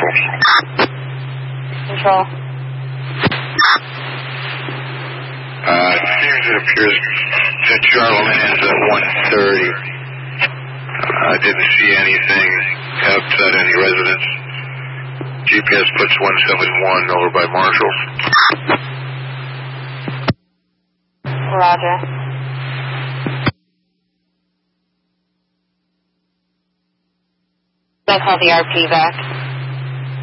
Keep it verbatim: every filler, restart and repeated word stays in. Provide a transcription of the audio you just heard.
Control. Uh, it seems it appears that Charlemagne is at one thirty. I uh, didn't see anything outside any residence. G P S puts one seventy-one over by Marshall's. Roger. I'll call the R P back.